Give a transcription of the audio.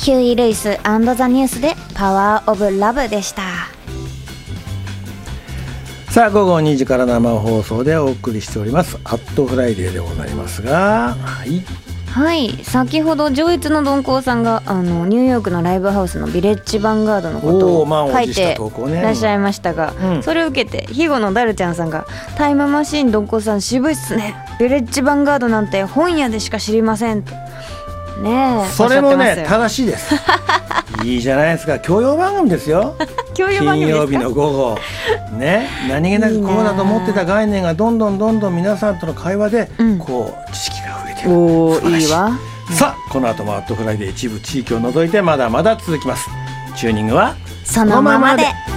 ヒューイ・ルイス&ザ・ニュースでパワーオブラブでした。 さあ午後2時から生放送でお送りしておりますアットフライデーでございますが、 はい、先ほど上越の鈍行さんがニューヨークのライブハウスのビレッジヴァンガードのことを書いていらっしゃいましたが、それを受けて肥後のダルちゃんさんがタイムマシーン鈍行さん渋いっすね、ビレッジヴァンガードなんて本屋でしか知りませんとねえ、 それもね正しいですいいじゃないですか、教養番組ですよ金曜日の午後ね、何気なくこうだと思ってた概念がどんどん皆さんとの会話でこう知識が増えている、 おー、いいわ。 さあこの後もアットフライデー一部地域を除いてまだまだ続きます。チューニングはそのままで。